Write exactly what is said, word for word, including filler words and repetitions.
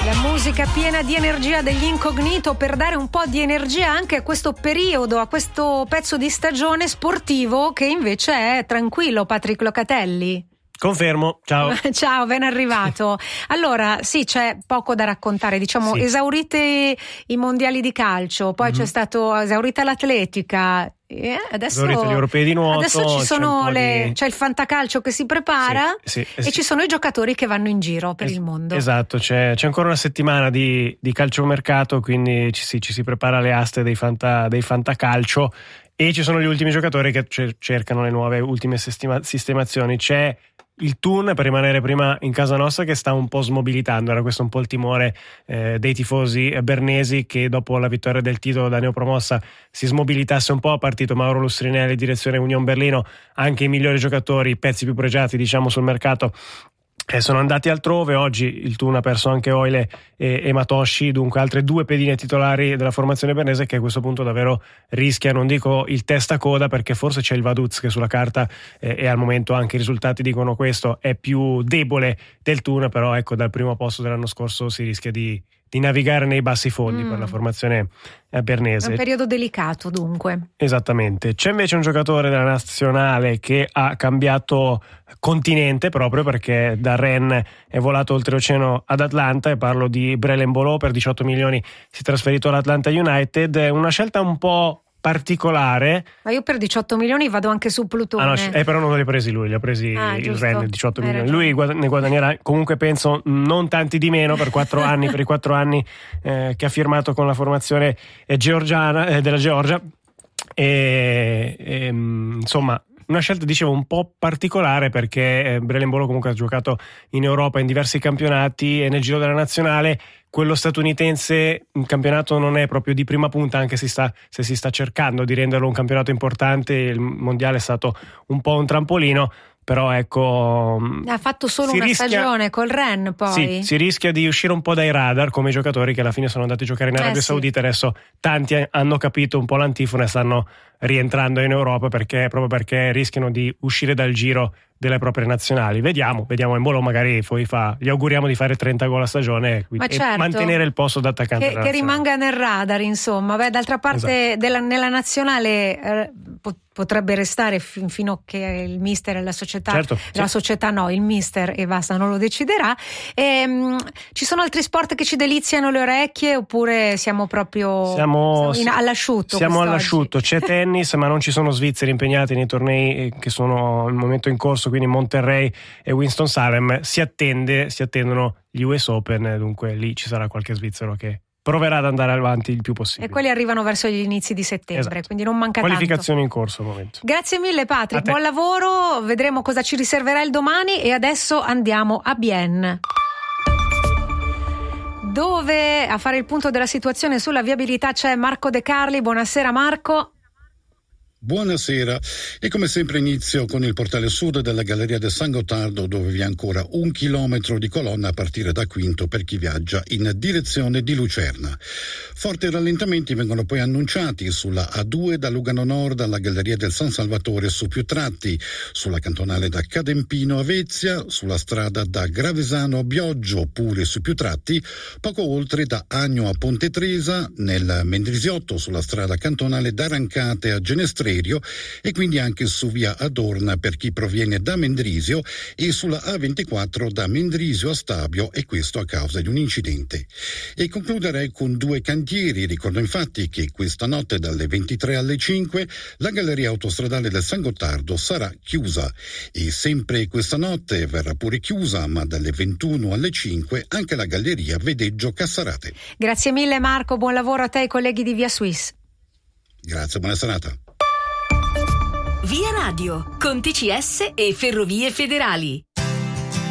La musica piena di energia degli Incognito per dare un po' di energia anche a questo periodo, a questo pezzo di stagione sportivo che invece è tranquillo. Patrick Locatelli. Confermo, ciao. Ciao, ben arrivato. Allora, sì, c'è poco da raccontare, diciamo, Sì. esaurite i mondiali di c'è poi mm-hmm. c'è stato esaurita l'atletica. Eh, adesso esaurite gli europei di nuoto. Adesso ci sono c'è, le, di... c'è il fantacalcio che si prepara sì, sì, e sì. ci sono i giocatori che vanno in giro per es- il mondo. Esatto, c'è, c'è ancora una settimana di, di calciomercato, quindi ci si, ci si prepara alle aste dei, fanta, dei fantacalcio e ci sono gli ultimi giocatori che cercano le nuove ultime sistema, sistemazioni. C'è il Thun, per rimanere prima in casa nostra, che sta un po' smobilitando. Era questo un po' il timore eh, dei tifosi bernesi, che dopo la vittoria del titolo da neopromossa si smobilitasse un po'. Ha partito Mauro Lustrinelli, direzione Union Berlino, anche i migliori giocatori, i pezzi più pregiati diciamo sul mercato Eh, sono andati altrove. Oggi il Thun ha perso anche Oile e, e Matoshi, dunque altre due pedine titolari della formazione bernese, che a questo punto davvero rischia, non dico il testa coda, perché forse c'è il Vaduz che sulla carta eh, e al momento anche i risultati dicono questo, è più debole del Thun, però ecco, dal primo posto dell'anno scorso si rischia di, di navigare nei bassi fondi mm. per la formazione eh, bernese. È un periodo delicato dunque. Esattamente. C'è invece un giocatore della nazionale che ha cambiato continente, proprio perché da Rennes è volato oltreoceano ad Atlanta, e parlo di Brelem Bolo. Per diciotto milioni si è trasferito all'Atlanta United, è una scelta un po' particolare. Ma io per diciotto milioni vado anche su Plutone. Ah, no, eh, però non li ha presi lui, li ha presi ah, il Rennes, diciotto Hai milioni. ragione. Lui guad- ne guadagnerà comunque, penso, non tanti di meno per quattro anni, per i quattro anni eh, che ha firmato con la formazione eh, georgiana eh, della Georgia. E, e insomma, una scelta, dicevo, un po' particolare, perché eh, Brelem Bolo comunque ha giocato in Europa in diversi campionati, e nel giro della nazionale quello statunitense in campionato non è proprio di prima punta, anche se, sta, se si sta cercando di renderlo un campionato importante. Il mondiale è stato un po' un trampolino, però ecco, ha fatto solo una rischia, stagione col Rennes, poi sì, si rischia di uscire un po' dai radar, come i giocatori che alla fine sono andati a giocare in Arabia eh, Saudita. sì. Adesso tanti hanno capito un po' l'antifona e stanno rientrando in Europa, perché proprio perché rischiano di uscire dal giro delle proprie nazionali. Vediamo, vediamo in Bolo magari poi fa, gli auguriamo di fare trenta gol a stagione e, Ma e certo, mantenere il posto d'attaccante che, che rimanga nel radar, insomma. Beh, d'altra parte esatto. della, nella nazionale eh, potrebbe restare fin, fino a che il mister e la società certo, la sì. società no, il mister e basta, non lo deciderà. E, mh, ci sono altri sport che ci deliziano le orecchie, oppure siamo proprio siamo, in, all'asciutto? Siamo quest'oggi? all'asciutto, c'è tennis, ma non ci sono svizzeri impegnati nei tornei che sono al momento in corso, quindi Monterrey e Winston-Salem. Si attende, si attendono gli U S Open, dunque lì ci sarà qualche svizzero che proverà ad andare avanti il più possibile. E quelli arrivano verso gli inizi di settembre, esatto. quindi non manca qualificazioni tanto. in corso al momento. Grazie mille Patrick, buon lavoro, vedremo cosa ci riserverà il domani, e adesso andiamo a Bienne, dove a fare il punto della situazione sulla viabilità c'è Marco De Carli. Buonasera Marco. Buonasera, e come sempre inizio con il portale sud della Galleria del San Gottardo, dove vi è ancora un chilometro di colonna a partire da Quinto per chi viaggia in direzione di Lucerna. Forti rallentamenti vengono poi annunciati sulla A due da Lugano Nord alla Galleria del San Salvatore su più tratti, sulla cantonale da Cadempino a Vezia, sulla strada da Gravesano a Bioggio pure su più tratti, poco oltre da Agno a Ponte Tresa, nel Mendrisiotto sulla strada cantonale da Rancate a Genestrerio, e quindi anche su via Adorna per chi proviene da Mendrisio, e sulla A ventiquattro da Mendrisio a Stabio, e questo a causa di un incidente. E concluderei con due cantieri. Ricordo infatti che questa notte dalle ventitré alle cinque la Galleria Autostradale del San Gottardo sarà chiusa, e sempre questa notte verrà pure chiusa, ma dalle ventuno alle cinque, anche la Galleria Vedeggio Cassarate. Grazie mille Marco, buon lavoro a te e ai colleghi di Via Swiss. Grazie, buona serata. Via Radio, con T C S e Ferrovie Federali.